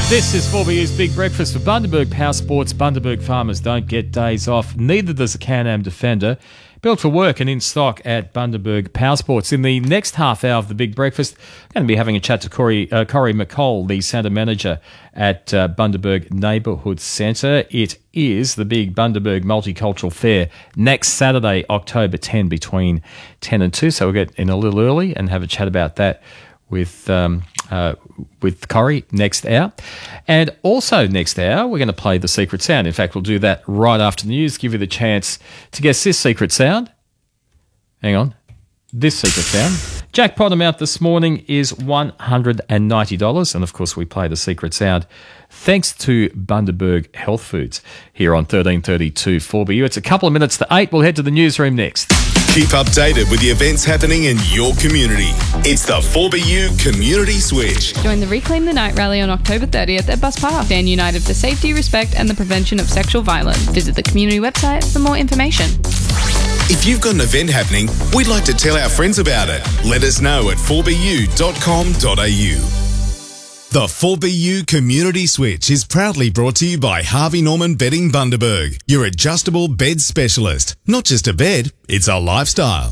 This is 4BU's Big Breakfast for Bundaberg Power Sports. Bundaberg farmers don't get days off. Neither does the Can-Am Defender. Built for work and in stock at Bundaberg Power Sports. In the next half hour of the Big Breakfast, I'm going to be having a chat to Corey McColl, the Centre Manager at Bundaberg Neighbourhood Centre. It is the big Bundaberg Multicultural Fair next Saturday, October 10, between 10 and 2. So we'll get in a little early and have a chat about that with Corey next hour. And also next hour, we're going to play the secret sound. In fact, we'll do that right after the news, give you the chance to guess this secret sound. Hang on. This secret sound. Jackpot amount this morning is $190. And, of course, we play the secret sound thanks to Bundaberg Health Foods here on 1332 4BU. It's a couple of minutes to 8. We'll head to the newsroom next. Keep updated with the events happening in your community. It's the 4BU Community Switch. Join the Reclaim the Night rally on October 30th at Bus Park. Stand united for safety, respect and the prevention of sexual violence. Visit the community website for more information. If you've got an event happening, we'd like to tell our friends about it. Let us know at 4bu.com.au. The 4BU Community Switch is proudly brought to you by Harvey Norman Bedding Bundaberg, your adjustable bed specialist. Not just a bed, it's a lifestyle.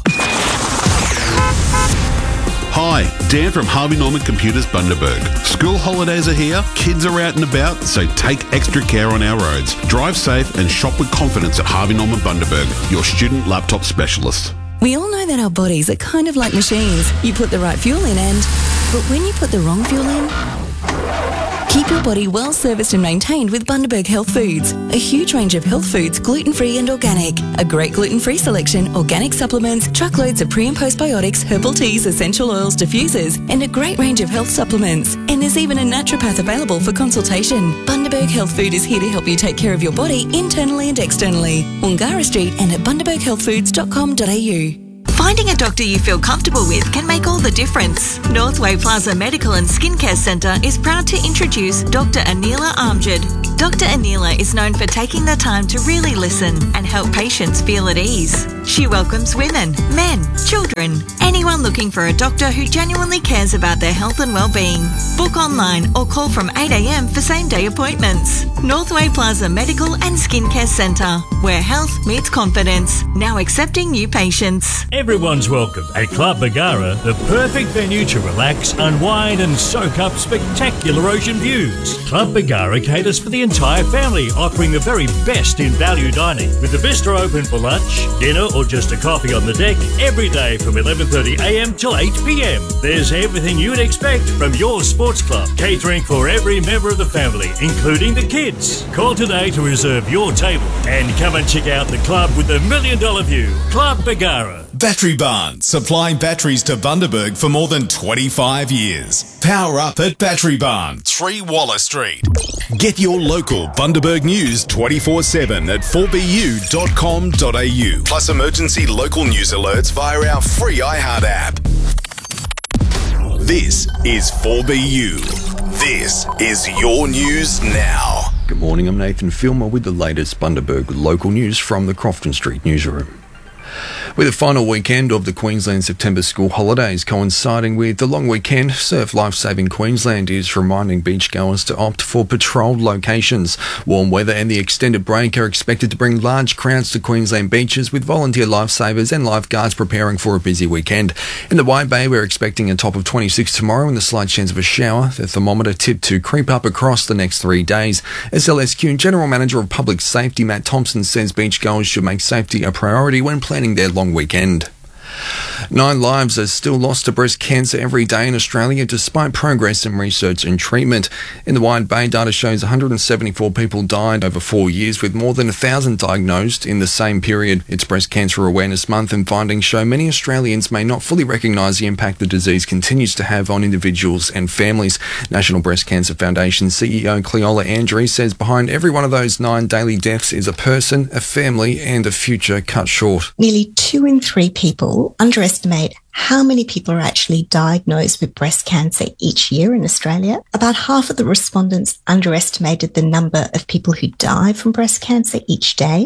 Hi, Dan from Harvey Norman Computers Bundaberg. School holidays are here, kids are out and about, so take extra care on our roads. Drive safe and shop with confidence at Harvey Norman Bundaberg, your student laptop specialist. We all know that our bodies are kind of like machines. You put the right fuel in but when you put the wrong fuel in, keep your body well serviced and maintained with Bundaberg Health Foods. A huge range of health foods, gluten-free and organic. A great gluten-free selection, organic supplements, truckloads of pre- and postbiotics, herbal teas, essential oils, diffusers, and a great range of health supplements. And there's even a naturopath available for consultation. Bundaberg Health Food is here to help you take care of your body internally and externally. Wangara Street and at bundaberghealthfoods.com.au. Finding a doctor you feel comfortable with can make all the difference. Northway Plaza Medical and Skincare Centre is proud to introduce Dr. Anila Amjad. Dr. Anila is known for taking the time to really listen and help patients feel at ease. She welcomes women, men, children, anyone looking for a doctor who genuinely cares about their health and well-being. Book online or call from 8 a.m. for same-day appointments. Northway Plaza Medical and Skincare Centre, where health meets confidence. Now accepting new patients. Everyone's welcome at Club Bargara, the perfect venue to relax, unwind and soak up spectacular ocean views. Club Bargara caters for the entire family, offering the very best in value dining, with the bistro open for lunch, dinner or just a coffee on the deck every day from 11:30am till 8pm. There's everything you'd expect from your sports club, catering for every member of the family, including the kids. Call today to reserve your table and come and check out the club with the $1 million view. Club Bargara. Battery Barn, supplying batteries to Bundaberg for more than 25 years. Power up at Battery Barn, 3 Waller Street. Get your local Bundaberg news 24/7 at 4bu.com.au. Plus emergency local news alerts via our free iHeart app. This is 4BU. This is your news now. Good morning, I'm Nathan Filmer with the latest Bundaberg local news from the Crofton Street newsroom. With the final weekend of the Queensland September school holidays coinciding with the long weekend, Surf Lifesaving Queensland is reminding beachgoers to opt for patrolled locations. Warm weather and the extended break are expected to bring large crowds to Queensland beaches, with volunteer lifesavers and lifeguards preparing for a busy weekend. In the Wide Bay, we're expecting a top of 26 tomorrow and a slight chance of a shower. The thermometer tipped to creep up across the next 3 days. SLSQ General Manager of Public Safety Matt Thompson says beachgoers should make safety a priority when planning their long weekend. 9 lives are still lost to breast cancer every day in Australia despite progress in research and treatment. In the Wide Bay, data shows 174 people died over 4 years, with more than 1,000 diagnosed in the same period. It's Breast Cancer Awareness Month, and findings show many Australians may not fully recognise the impact the disease continues to have on individuals and families. National Breast Cancer Foundation CEO Cleola Andrews says behind every one of those 9 daily deaths is a person, a family and a future cut short. Nearly 2 in 3 people underestimate how many people are actually diagnosed with breast cancer each year in Australia. About half of the respondents underestimated the number of people who die from breast cancer each day.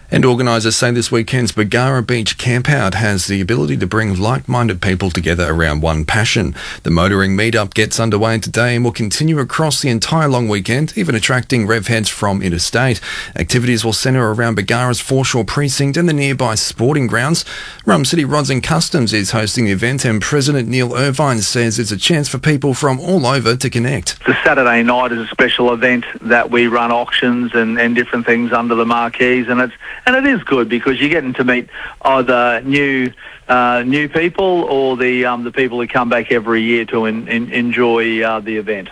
And organisers say this weekend's Bargara Beach Campout has the ability to bring like-minded people together around one passion. The motoring meetup gets underway today and will continue across the entire long weekend, even attracting rev heads from interstate. Activities will centre around Bargara's Foreshore Precinct and the nearby sporting grounds. Rum City Rods and Customs is hosting the event, and President Neil Irvine says it's a chance for people from all over to connect. The Saturday night is a special event that we run auctions and different things under the marquees, and it is good because you're getting to meet either new people or the people who come back every year to enjoy the event.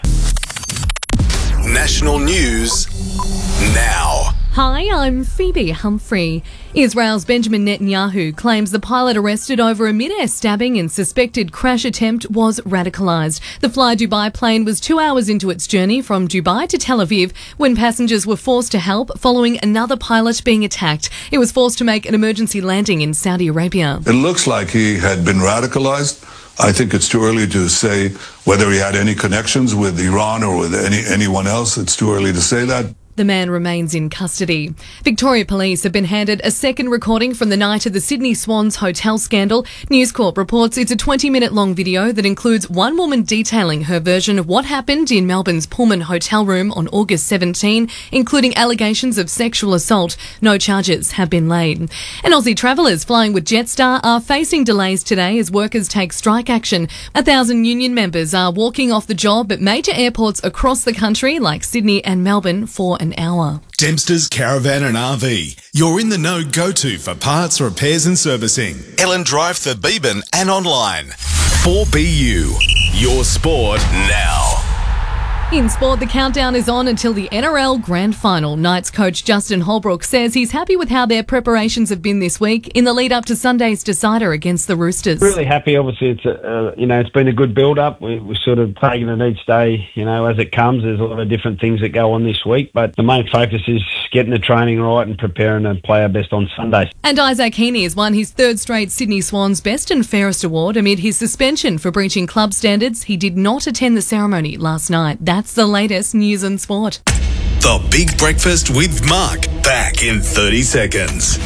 National news now. Hi, I'm Phoebe Humphrey. Israel's Benjamin Netanyahu claims the pilot arrested over a mid-air stabbing and suspected crash attempt was radicalised. The Fly Dubai plane was 2 hours into its journey from Dubai to Tel Aviv when passengers were forced to help following another pilot being attacked. It was forced to make an emergency landing in Saudi Arabia. It looks like he had been radicalised. I think it's too early to say whether he had any connections with Iran or with anyone else. It's too early to say that. The man remains in custody. Victoria Police have been handed a second recording from the night of the Sydney Swans hotel scandal. News Corp reports it's a 20-minute long video that includes one woman detailing her version of what happened in Melbourne's Pullman hotel room on August 17, including allegations of sexual assault. No charges have been laid. And Aussie travellers flying with Jetstar are facing delays today as workers take strike action. 1,000 union members are walking off the job at major airports across the country like Sydney and Melbourne for an hour. Dempster's Caravan and RV. You're in the know go-to for parts, repairs and servicing. Ellen Drive for Beeban and online. 4BU. Your sport now. In sport, the countdown is on until the NRL Grand Final. Knights coach Justin Holbrook says he's happy with how their preparations have been this week in the lead up to Sunday's decider against the Roosters. Really happy. Obviously, it's been a good build-up. We're sort of taking it each day, as it comes. There's a lot of different things that go on this week, but the main focus is getting the training right and preparing to play our best on Sunday. And Isaac Heaney has won his third straight Sydney Swans Best and Fairest award amid his suspension for breaching club standards. He did not attend the ceremony last night. That's the latest news and sport. The Big Breakfast with Mark. Back in 30 seconds.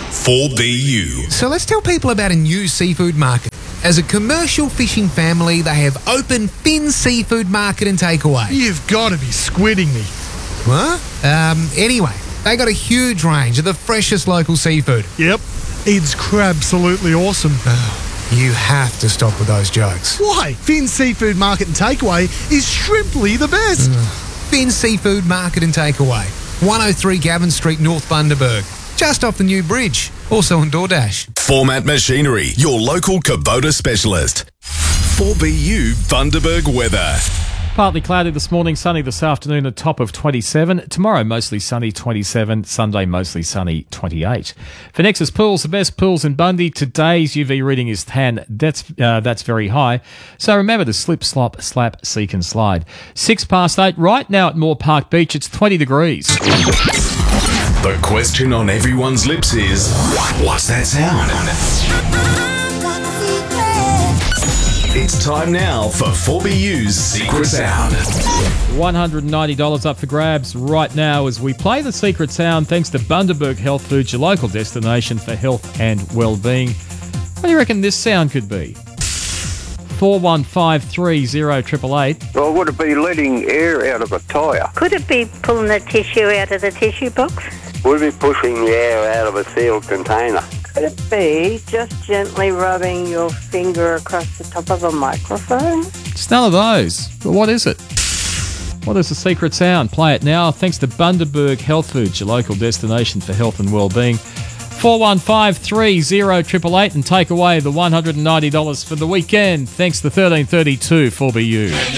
4BU. So let's tell people about a new seafood market. As a commercial fishing family, they have opened Finn Seafood Market and Takeaway. You've got to be squidding me. What? Anyway, they got a huge range of the freshest local seafood. Yep. It's crab-absolutely awesome. You have to stop with those jokes. Why? Finn Seafood Market and Takeaway is shrimply the best. Finn Seafood Market and Takeaway. 103 Gavin Street, North Bundaberg. Just off the new bridge. Also on DoorDash. Format Machinery, your local Kubota specialist. 4BU Bundaberg weather. Partly cloudy this morning, sunny this afternoon, a top of 27. Tomorrow, mostly sunny, 27. Sunday, mostly sunny, 28. For Nexus Pools, the best pools in Bundy. Today's UV reading is 10. That's very high. So remember to slip, slop, slap, seek and slide. 8:06. Right now at Moore Park Beach, it's 20 degrees. The question on everyone's lips is, what's that sound? It's time now for 4BU's Secret Sound. $190 up for grabs right now as we play the Secret Sound thanks to Bundaberg Health Foods, your local destination for health and well-being. What do you reckon this sound could be? 415308888. Well, would it be letting air out of a tyre? Could it be pulling the tissue out of the tissue box? Would it be pushing the air out of a sealed container? Could it be just gently rubbing your finger across the top of a microphone? It's none of those. But what is it? What is the secret sound? Play it now. Thanks to Bundaberg Health Foods, your local destination for health and well-being. 415308888 and take away the $190 for the weekend. Thanks to 1332 4BU.